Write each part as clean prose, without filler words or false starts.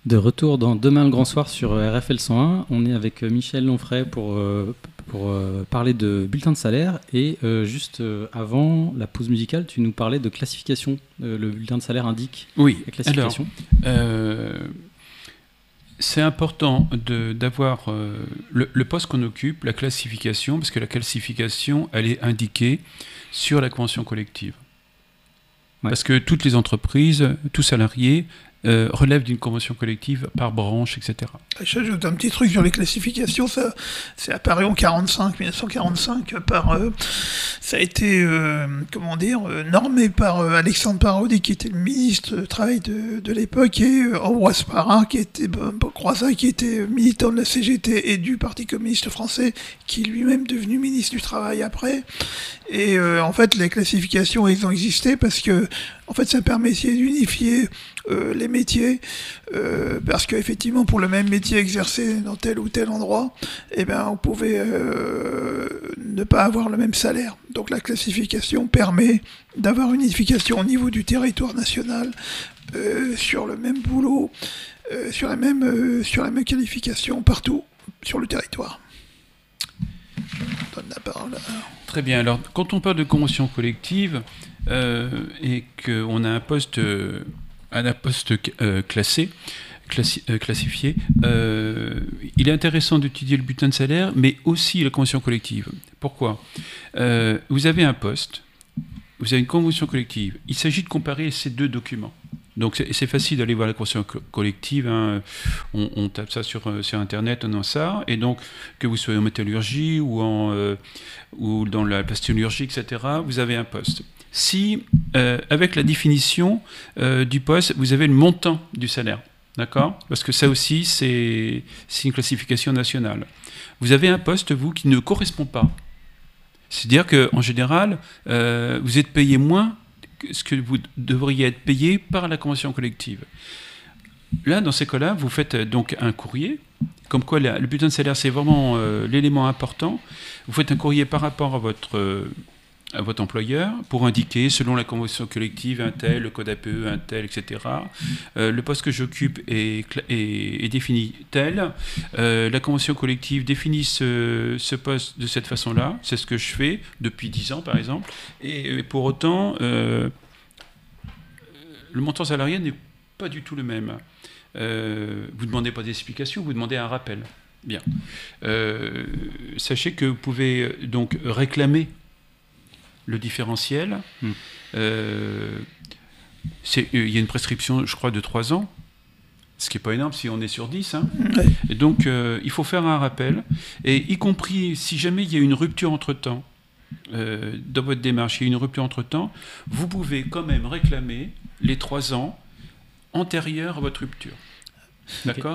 De retour dans Demain le Grand Soir sur RFL 101, on est avec Michel Longfray pour parler de bulletin de salaire et juste avant la pause musicale, tu nous parlais de classification. Le bulletin de salaire indique la classification. Alors, c'est important d'avoir le poste qu'on occupe, la classification, parce que la classification, elle est indiquée sur la convention collective. Ouais. Parce que toutes les entreprises, tout salarié, relève d'une convention collective par branche, etc. J'ajoute un petit truc sur les classifications, ça c'est apparu en 1945, ça a été normé par Alexandre Parodi, qui était le ministre du Travail de l'époque, et Ambroise Parra, Croizat, qui était militant de la CGT et du Parti communiste français, qui lui-même devenu ministre du Travail après. Et en fait, les classifications, elles ont existé parce que en fait, ça permettait d'unifier les métiers, parce qu'effectivement, pour le même métier exercé dans tel ou tel endroit, on pouvait ne pas avoir le même salaire. Donc la classification permet d'avoir une unification au niveau du territoire national sur le même boulot, sur la même qualification partout sur le territoire. Je donne la parole à... Très bien. Alors, quand on parle de convention collective et qu'on a un poste classifié, il est intéressant d'étudier le bulletin de salaire, mais aussi la convention collective. Pourquoi ? Vous avez un poste, vous avez une convention collective. Il s'agit de comparer ces deux documents. Donc c'est facile d'aller voir la convention collective, hein. On tape ça sur Internet, on a ça, et donc que vous soyez en métallurgie ou dans la plasturgie, etc., vous avez un poste. Si, avec la définition du poste, vous avez le montant du salaire, d'accord ? Parce que ça aussi, c'est une classification nationale. Vous avez un poste, vous, qui ne correspond pas. C'est-à-dire qu'en général, vous êtes payé moins ce que vous devriez être payé par la convention collective. Là, dans ces cas-là, vous faites donc un courrier, comme quoi le bulletin de salaire, c'est vraiment l'élément important. Vous faites un courrier par rapport à votre employeur pour indiquer, selon la convention collective, un tel, le code APE, un tel, etc. Le poste que j'occupe est défini tel. La convention collective définit ce poste de cette façon-là. C'est ce que je fais depuis 10 ans, par exemple. Et pour autant, le montant salarial n'est pas du tout le même. Vous ne demandez pas d'explication, vous demandez un rappel. Bien. Sachez que vous pouvez donc réclamer le différentiel. Il y a une prescription, je crois, de 3 ans, ce qui n'est pas énorme si on est sur 10. Hein. Ouais. Et donc, il faut faire un rappel, et y compris si jamais il y a une rupture entre-temps, dans votre démarche, il y a une rupture entre-temps, vous pouvez quand même réclamer les 3 ans antérieurs à votre rupture. D'accord ?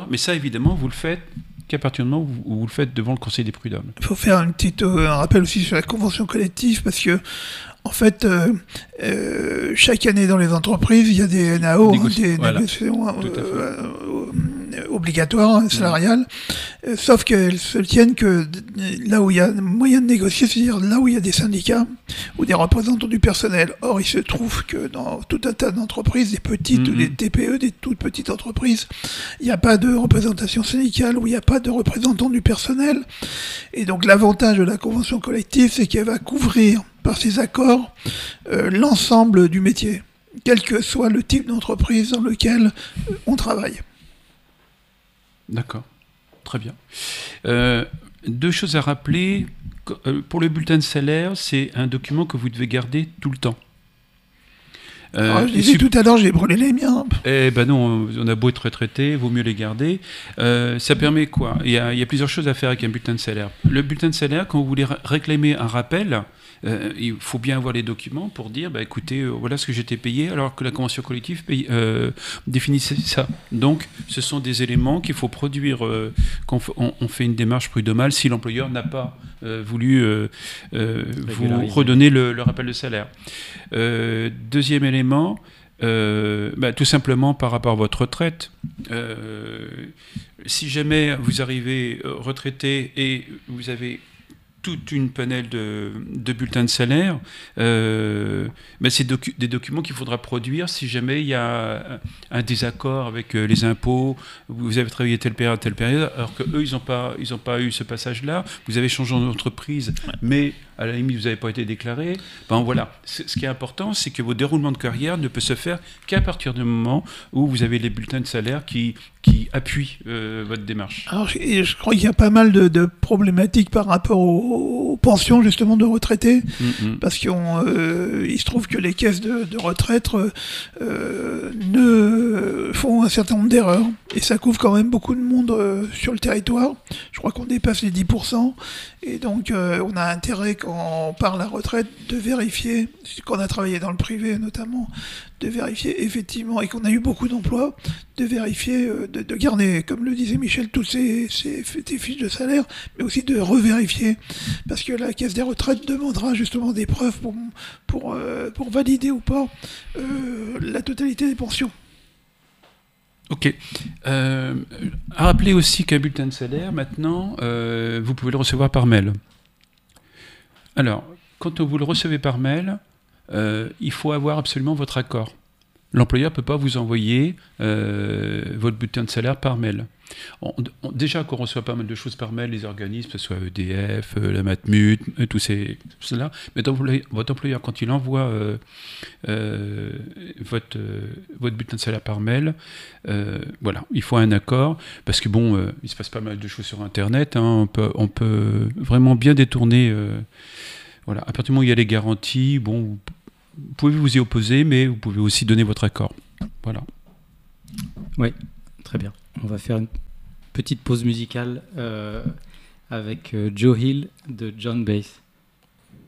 Mais ça, évidemment, vous le faites qu'à partir du moment où vous le faites devant le Conseil des prud'hommes. Il faut faire un rappel aussi sur la convention collective, parce que en fait, chaque année dans les entreprises, il y a des NAO, des négociations obligatoires, salariales, sauf qu'elles se tiennent que là où il y a moyen de négocier, c'est-à-dire là où il y a des syndicats ou des représentants du personnel. Or, il se trouve que dans tout un tas d'entreprises, des petites ou des TPE, des toutes petites entreprises, il n'y a pas de représentation syndicale ou il n'y a pas de représentant du personnel. Et donc, l'avantage de la convention collective, c'est qu'elle va couvrir par ces accords l'ensemble du métier, quel que soit le type d'entreprise dans lequel on travaille. D'accord, très bien. 2 choses à rappeler. Pour le bulletin de salaire, c'est un document que vous devez garder tout le temps. Je disais tout à l'heure, j'ai brûlé les miens. Eh ben non, on a beau être retraité, vaut mieux les garder. Ça permet quoi ? Il y a plusieurs choses à faire avec un bulletin de salaire. Le bulletin de salaire, quand vous voulez réclamer un rappel, il faut bien avoir les documents pour dire, écoutez, voilà ce que j'étais payé, alors que la convention collective définissait ça. Donc, ce sont des éléments qu'il faut produire quand on fait une démarche prud'homale si l'employeur n'a pas voulu vous redonner le rappel de salaire. Deuxième élément, tout simplement par rapport à votre retraite. Si jamais vous arrivez retraité et vous avez toute une panel de bulletins de salaire. C'est des documents qu'il faudra produire si jamais il y a un désaccord avec les impôts. Vous avez travaillé telle période, alors qu'eux, ils n'ont pas eu ce passage-là. Vous avez changé d'entreprise, mais à la limite, vous n'avez pas été déclaré. Voilà. Ce qui est important, c'est que vos déroulements de carrière ne peuvent se faire qu'à partir du moment où vous avez les bulletins de salaire qui appuient votre démarche. Alors, je crois qu'il y a pas mal de problématiques par rapport aux pensions justement de retraités, parce qu'il se trouve que les caisses de retraite font un certain nombre d'erreurs, et ça couvre quand même beaucoup de monde sur le territoire. Je crois qu'on dépasse les 10%, et donc on a intérêt, quand on part à la retraite, de vérifier, quand on a travaillé dans le privé notamment, de vérifier effectivement, et qu'on a eu beaucoup d'emplois, de vérifier, de garder, comme le disait Michel, toutes ces fiches de salaire, mais aussi de revérifier, parce que la Caisse des retraites demandera justement des preuves pour valider ou pas la totalité des pensions. Ok. Rappelez aussi qu'un bulletin de salaire, maintenant, vous pouvez le recevoir par mail. Alors, quand vous le recevez par mail, il faut avoir absolument votre accord. L'employeur ne peut pas vous envoyer votre bulletin de salaire par mail. Déjà qu'on reçoit pas mal de choses par mail, les organismes, que ce soit EDF, la Matmut, tout cela, mais votre employeur, quand il envoie votre bulletin de salaire par mail, il faut un accord, parce que il se passe pas mal de choses sur Internet, on peut vraiment bien détourner. À partir du moment où il y a les garanties, vous pouvez vous y opposer, mais vous pouvez aussi donner votre accord. Voilà. Oui, très bien. On va faire une petite pause musicale avec Joe Hill de John Bass.